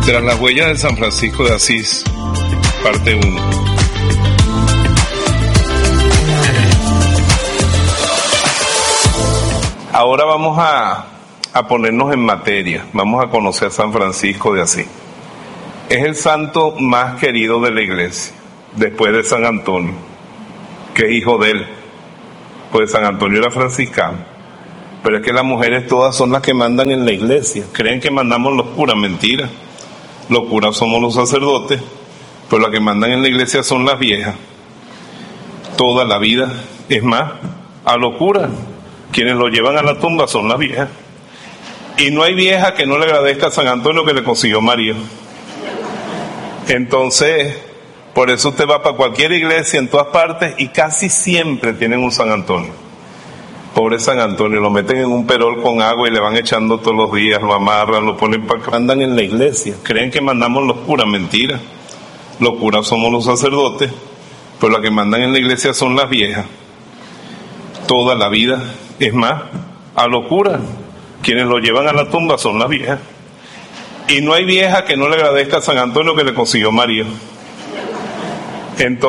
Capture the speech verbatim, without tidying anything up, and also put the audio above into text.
Tras las huellas de San Francisco de Asís, parte uno. Ahora vamos a, a ponernos en materia, vamos a conocer a San Francisco de Asís. Es el santo más querido de la iglesia, después de San Antonio, que es hijo de él, pues San Antonio era franciscano. Pero es que las mujeres todas son las que mandan en la iglesia, creen que mandamos los curas, mentira. Los curas somos los sacerdotes, pero las que mandan en la iglesia son las viejas. Toda la vida, es más, a los curas, quienes lo llevan a la tumba son las viejas. Y no hay vieja que no le agradezca a San Antonio que le consiguió María. Entonces, por eso usted va para cualquier iglesia en todas partes y casi siempre tienen un San Antonio. Pobre San Antonio, lo meten en un perol con agua y le van echando todos los días, lo amarran, lo ponen para que mandan en la iglesia. Creen que mandamos los curas, mentira. Los curas somos los sacerdotes, pero las que mandan en la iglesia son las viejas. Toda la vida, es más, a los curas, quienes lo llevan a la tumba son las viejas. Y no hay vieja que no le agradezca a San Antonio que le consiguió María. Entonces,